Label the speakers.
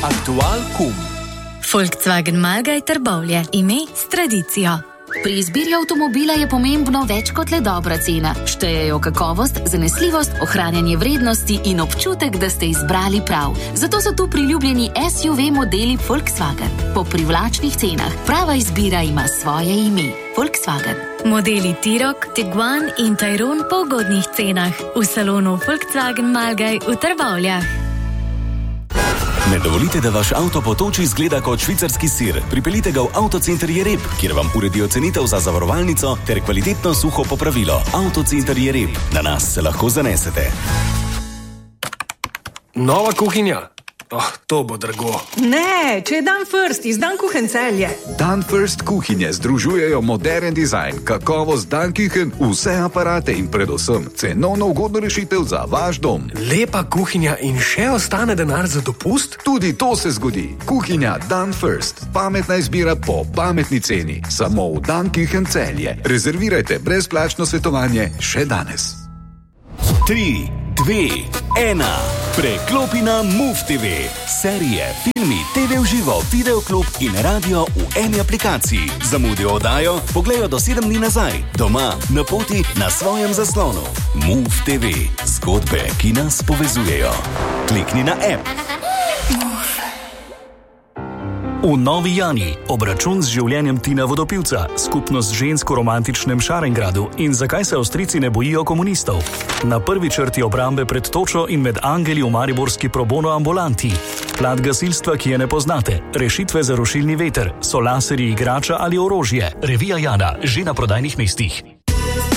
Speaker 1: Aktual kum.
Speaker 2: Volkswagen Malgaj Trbovlje, ime s tradicijo.
Speaker 3: Pri izbiri avtomobila je pomembno več kot le dobra cena. Štejejo kakovost, zanesljivost, ohranjanje vrednosti in občutek, da ste izbrali prav. Zato so tu priljubljeni SUV modeli Volkswagen. Po privlačnih cenah. Prava izbira ima svoje ime. Volkswagen.
Speaker 2: Modeli T-Roc, Tiguan in Tayron po ugodnih cenah. V salonu Volkswagen Malgaj v Trbovljah.
Speaker 4: Ne dovolite, da vaš avto po toči izgleda kot švicarski sir. Pripeljite ga v Avtocenter Jereb, kjer vam uredijo cenitev za zavarovalnico ter kvalitetno suho popravilo. Avtocenter Jereb. Na nas se lahko zanesete.
Speaker 5: Nova kuhinja? To bo drago.
Speaker 6: Ne, če je Dan First iz Dan Kuchen Celje.
Speaker 7: Dan First kuhinje združujejo modern dizajn, kakovost Dan Kuchen, vse aparate in predvsem cenovno ugodno rešitev za vaš dom.
Speaker 5: Lepa kuhinja in še ostane denar za dopust?
Speaker 7: Tudi to se zgodi. Kuhinja Dan First. Pametna izbira po pametni ceni. Samo v Dan Kuchen Celje. Rezervirajte brezplačno svetovanje še danes.
Speaker 4: 3, 2, 1. Preklopi na MOVE TV. Serije, filmi, TV v živo, videoklub in radio v eni aplikaciji. Zamudijo oddajo? Poglejjo do 7 dni nazaj. Doma, na poti, na svojem zaslonu. MOVE TV. Zgodbe, ki nas povezujejo. Klikni na app.
Speaker 8: V Novi Jani obračun z življenjem Tina Vodopivca, skupnost žensk v romantičnem Šarengradu in zakaj se Avstrijci ne bojijo komunistov. Na prvi črti obrambe pred točo in med angeli v mariborski pro bono ambulanti. Plat gasilstva, ki je ne poznate, rešitve za rušilni veter, so laserji, igrača ali orožje. Revija Jana, že na prodajnih mestih.